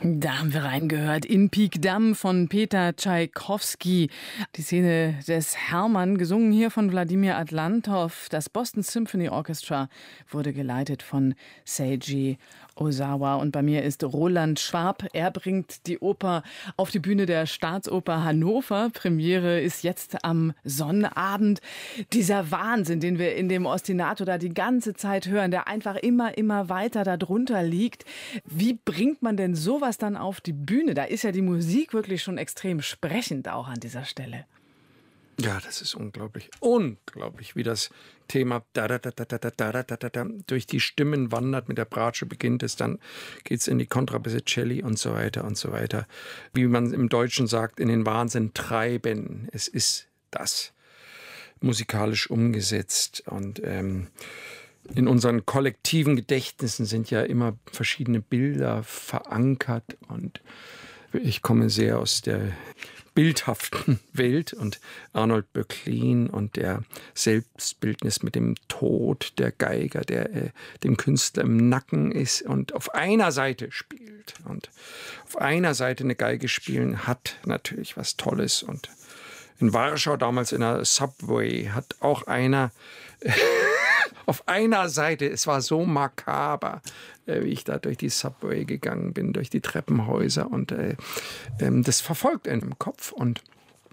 Da haben wir reingehört in Pik Dam von Peter Tschaikowski. Die Szene des Hermann, gesungen hier von Wladimir Atlantow. Das Boston Symphony Orchestra wurde geleitet von Seiji Ozawa. Und bei mir ist Roland Schwab. Er bringt die Oper auf die Bühne der Staatsoper Hannover. Premiere ist jetzt am Sonnabend. Dieser Wahnsinn, den wir in dem Ostinato da die ganze Zeit hören, der einfach immer weiter darunter liegt. Wie bringt man denn sowas dann auf die Bühne? Da ist ja die Musik wirklich schon extrem sprechend auch an dieser Stelle. Ja, das ist unglaublich, wie das Thema durch die Stimmen wandert. Mit der Bratsche beginnt es, dann geht es in die Kontrabässe, Celli und so weiter und so weiter. Wie man im Deutschen sagt, in den Wahnsinn treiben. Es ist das musikalisch umgesetzt und in unseren kollektiven Gedächtnissen sind ja immer verschiedene Bilder verankert und ich komme sehr aus der bildhaften Welt und Arnold Böcklin und der Selbstbildnis mit dem Tod der Geiger, der dem Künstler im Nacken ist und auf einer Seite spielt. Und auf einer Seite eine Geige spielen hat natürlich was Tolles. Und in Warschau damals in der Subway hat auch einer auf einer Seite, es war so makaber, wie ich da durch die Subway gegangen bin, durch die Treppenhäuser und das verfolgt einen im Kopf und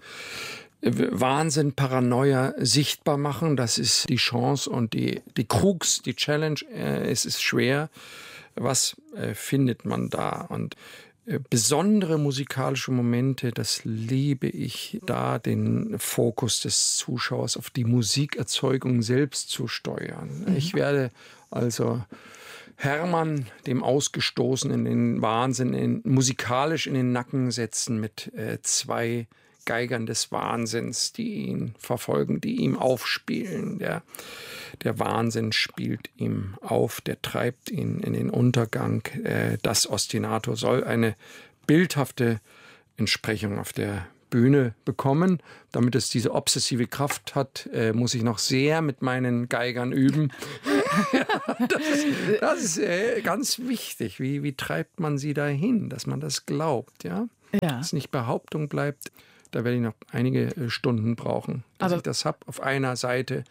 Wahnsinn, Paranoia sichtbar machen, das ist die Chance und die Krux, die Challenge, es ist schwer, was findet man da und besondere musikalische Momente, das liebe ich, da den Fokus des Zuschauers auf die Musikerzeugung selbst zu steuern. Ich werde also Hermann, dem Ausgestoßenen, in den Wahnsinn, musikalisch in den Nacken setzen mit zwei Geigern des Wahnsinns, die ihn verfolgen, die ihm aufspielen. Der Wahnsinn spielt ihm auf, der treibt ihn in den Untergang. Das Ostinato soll eine bildhafte Entsprechung auf der Bühne bekommen. Damit es diese obsessive Kraft hat, muss ich noch sehr mit meinen Geigern üben. Das ist ganz wichtig. Wie treibt man sie dahin, dass man das glaubt, ja? Dass es nicht Behauptung bleibt. Da werde ich noch einige Stunden brauchen, dass ich das habe. Auf einer Seite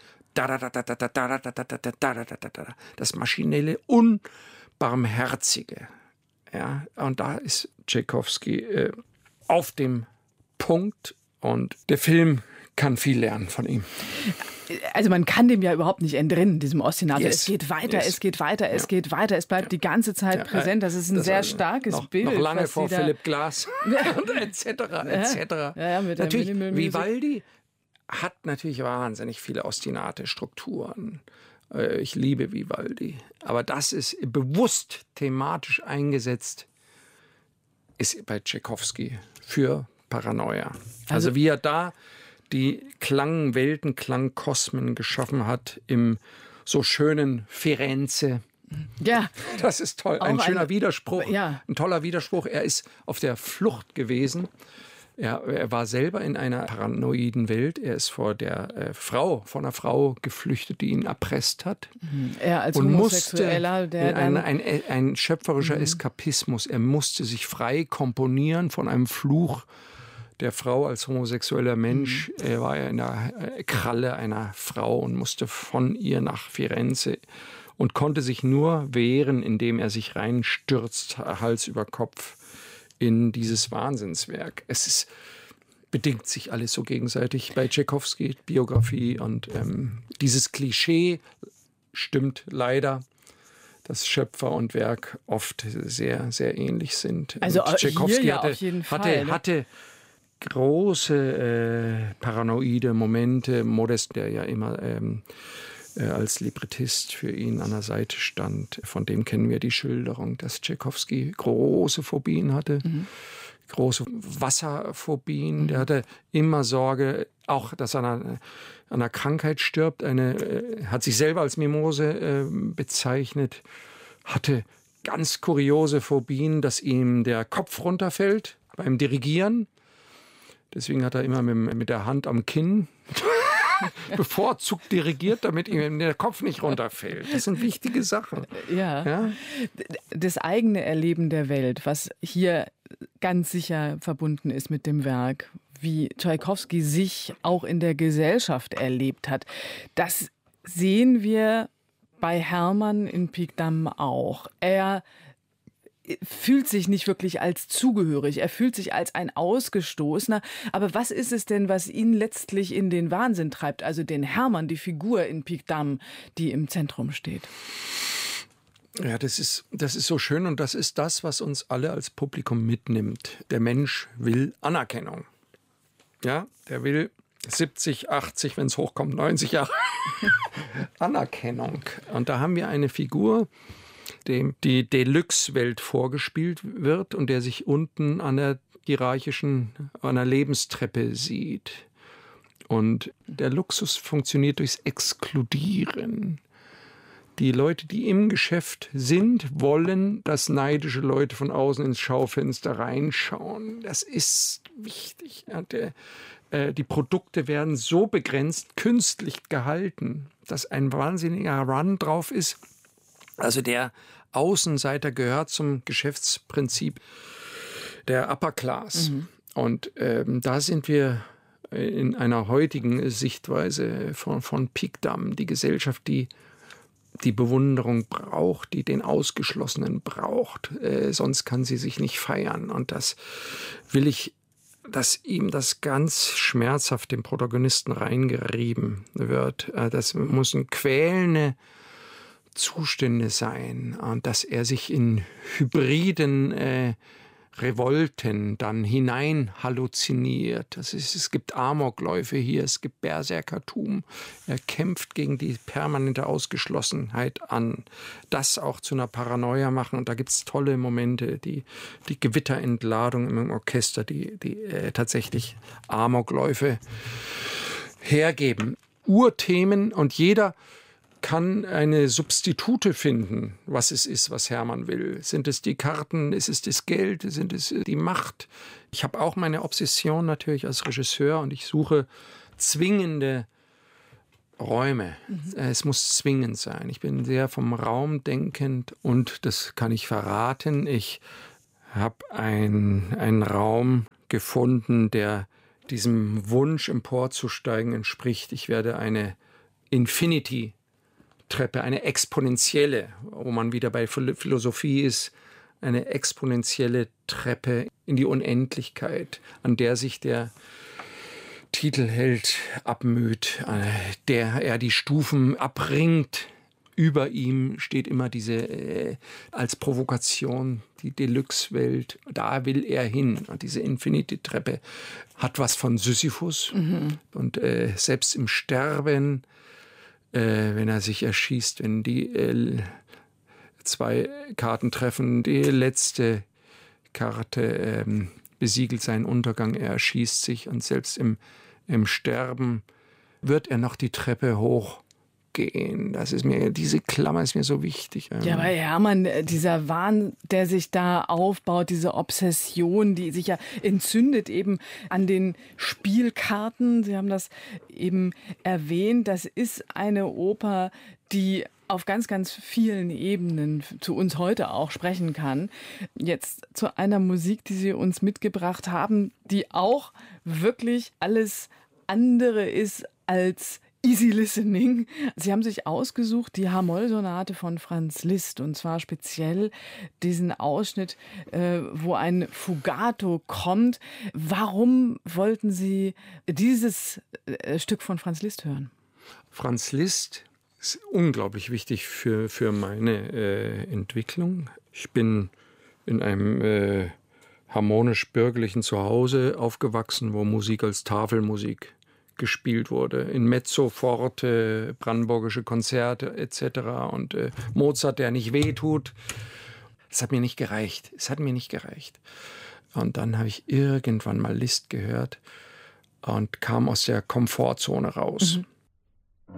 das maschinelle, unbarmherzige. Ja, und da ist Tschaikowski auf dem Punkt und der Film kann viel lernen von ihm. Also man kann dem ja überhaupt nicht entrinnen, diesem Ostinato. Es geht weiter, es geht weiter, es geht weiter. Es bleibt die ganze Zeit präsent. Das ist ein sehr starkes Bild. Noch lange vor Philipp Glass und etc. Natürlich, Vivaldi hat natürlich wahnsinnig viele ostinate Strukturen. Ich liebe Vivaldi. Aber das ist bewusst thematisch eingesetzt, ist bei Tschaikowski für Paranoia. Also wie er da die Klangwelten, Klangkosmen geschaffen hat im so schönen Firenze. Ja. Das ist toll. Ein schöner Widerspruch. Ja. Ein toller Widerspruch. Er ist auf der Flucht gewesen. Er war selber in einer paranoiden Welt. Er ist von einer Frau geflüchtet, die ihn erpresst hat. Er als und Homosexueller, der ein schöpferischer Eskapismus. Er musste sich frei komponieren von einem Fluch der Frau als homosexueller Mensch. Er war ja in der Kralle einer Frau und musste von ihr nach Firenze und konnte sich nur wehren, indem er sich reinstürzt, Hals über Kopf, in dieses Wahnsinnswerk. Bedingt sich alles so gegenseitig bei Tschaikowski, Biografie und dieses Klischee stimmt leider, dass Schöpfer und Werk oft sehr, sehr ähnlich sind. Also Tschaikowski hatte große paranoide Momente. Modest, der ja immer als Librettist für ihn an der Seite stand, von dem kennen wir die Schilderung, dass Tschaikowski große Phobien hatte, große Wasserphobien. Der hatte immer Sorge, auch dass er an einer Krankheit stirbt. Hat sich selber als Mimose bezeichnet, hatte ganz kuriose Phobien, dass ihm der Kopf runterfällt beim Dirigieren. Deswegen hat er immer mit der Hand am Kinn bevorzugt dirigiert, damit ihm der Kopf nicht runterfällt. Das sind wichtige Sachen. Ja. Das eigene Erleben der Welt, was hier ganz sicher verbunden ist mit dem Werk, wie Tschaikowski sich auch in der Gesellschaft erlebt hat, das sehen wir bei Hermann in Pik-Dam auch. Er fühlt sich nicht wirklich als zugehörig, er fühlt sich als ein Ausgestoßener. Aber was ist es denn, was ihn letztlich in den Wahnsinn treibt? Also den Hermann, die Figur in Pik-Dam, die im Zentrum steht. Ja, das ist so schön und das ist das, was uns alle als Publikum mitnimmt. Der Mensch will Anerkennung. Ja, der will 70, 80, wenn es hochkommt, 90 Jahre Anerkennung. Und da haben wir eine Figur, dem die Deluxe-Welt vorgespielt wird und der sich unten an der Lebenstreppe sieht. Und der Luxus funktioniert durchs Exkludieren. Die Leute, die im Geschäft sind, wollen, dass neidische Leute von außen ins Schaufenster reinschauen. Das ist wichtig. Die Produkte werden so begrenzt, künstlich gehalten, dass ein wahnsinniger Run drauf ist. Also der Außenseiter gehört zum Geschäftsprinzip der Upper Class. Und da sind wir in einer heutigen Sichtweise von Pik-Dam, die Gesellschaft, die Bewunderung braucht, die den Ausgeschlossenen braucht. Sonst kann sie sich nicht feiern. Und das will ich, dass ihm das ganz schmerzhaft dem Protagonisten reingerieben wird. Das müssen quälende Zustände sein. Und dass er sich in hybriden Revolten dann hinein halluziniert. Es gibt Amokläufe hier, es gibt Berserkertum. Er kämpft gegen die permanente Ausgeschlossenheit an. Das auch zu einer Paranoia machen. Und da gibt es tolle Momente, die Gewitterentladung im Orchester, die tatsächlich Amokläufe hergeben. Urthemen und jeder kann eine Substitute finden, was es ist, was Hermann will. Sind es die Karten, ist es das Geld, sind es die Macht? Ich habe auch meine Obsession natürlich als Regisseur und ich suche zwingende Räume. Es muss zwingend sein. Ich bin sehr vom Raum denkend und das kann ich verraten. Ich habe einen Raum gefunden, der diesem Wunsch emporzusteigen entspricht. Ich werde eine Infinity Treppe, eine exponentielle, wo man wieder bei Philosophie ist, eine exponentielle Treppe in die Unendlichkeit, an der sich der Titelheld abmüht, der er die Stufen abringt. Über ihm steht immer diese als Provokation die Deluxe-Welt. Da will er hin. Und diese Infinity-Treppe hat was von Sisyphus. Und selbst im Sterben, wenn er sich erschießt, wenn die zwei Karten treffen, die letzte Karte besiegelt seinen Untergang, er erschießt sich und selbst im Sterben wird er noch die Treppe hochgehen. Diese Klammer ist mir so wichtig. Ja, bei Hermann, dieser Wahn, der sich da aufbaut, diese Obsession, die sich ja entzündet eben an den Spielkarten. Sie haben das eben erwähnt. Das ist eine Oper, die auf ganz, ganz vielen Ebenen zu uns heute auch sprechen kann. Jetzt zu einer Musik, die Sie uns mitgebracht haben, die auch wirklich alles andere ist als Easy Listening. Sie haben sich ausgesucht die H-Moll-Sonate von Franz Liszt und zwar speziell diesen Ausschnitt, wo ein Fugato kommt. Warum wollten Sie dieses Stück von Franz Liszt hören? Franz Liszt ist unglaublich wichtig für meine Entwicklung. Ich bin in einem harmonisch-bürgerlichen Zuhause aufgewachsen, wo Musik als Tafelmusik gespielt wurde. In Mezzo forte, brandenburgische Konzerte etc. Und Mozart, der nicht wehtut. Das hat mir nicht gereicht. Und dann habe ich irgendwann mal Liszt gehört und kam aus der Komfortzone raus.